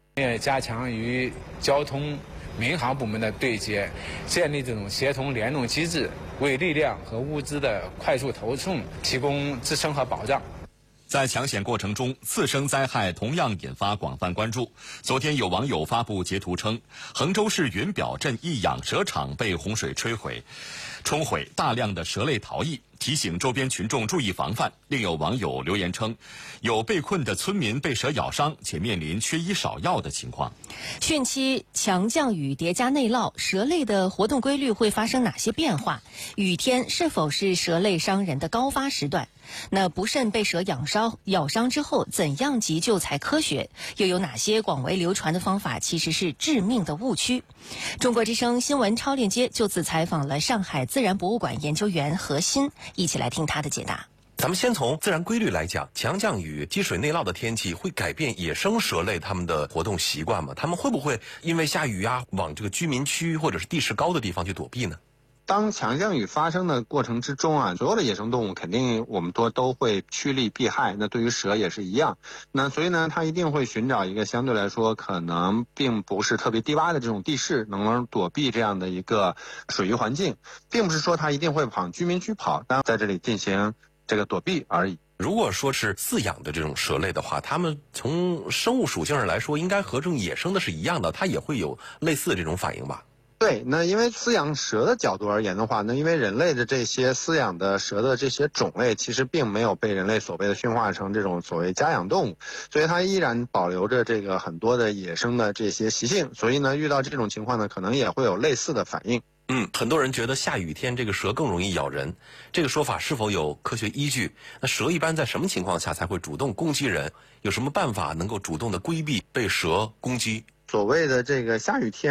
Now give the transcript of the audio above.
也加强与交通、民航部门的对接，建立这种协同联动机制，为力量和物资的快速投送提供支撑和保障。 在抢险过程中，次生灾害同样引发广泛关注。昨天有网友发布截图称，衡州市云表镇一养蛇场被洪水冲毁，大量的蛇类逃逸，提醒周边群众注意防范。另有网友留言称，有被困的村民被蛇咬伤，且面临缺医少药的情况。 汛期强降雨叠加内涝，蛇类的活动规律会发生哪些变化？雨天是否是蛇类伤人的高发时段？那不慎被蛇咬伤之后，怎样急救才科学？又有哪些广为流传的方法其实是致命的误区？中国之声新闻超链接就此采访了上海自然博物馆研究员何鑫，一起来听他的解答。 咱们先从自然规律来讲，强降雨、积水内涝的天气会改变野生蛇类它们的活动习惯吗？它们会不会因为下雨往这个居民区或者是地势高的地方去躲避呢？ 当强降雨发生的过程之中所有的野生动物肯定我们都会趋利避害，那对于蛇也是一样。那所以呢，它一定会寻找一个相对来说可能并不是特别低洼的这种地势，能躲避这样的一个水域环境，并不是说它一定会往居民区跑，但在这里进行这个躲避而已。 如果说是饲养的这种蛇类的话，它们从生物属性上来说，应该和这种野生的是一样的，它也会有类似的这种反应吧？ 对，那因为饲养蛇的角度而言的话，那因为人类的这些饲养的蛇的这些种类，其实并没有被人类所谓的驯化成这种所谓家养动物，所以它依然保留着这个很多的野生的这些习性，所以呢，遇到这种情况呢，可能也会有类似的反应。 很多人觉得下雨天这个蛇更容易咬人，这个说法是否有科学依据？那蛇一般在什么情况下才会主动攻击人？有什么办法能够主动的规避被蛇攻击？ 所谓的这个下雨天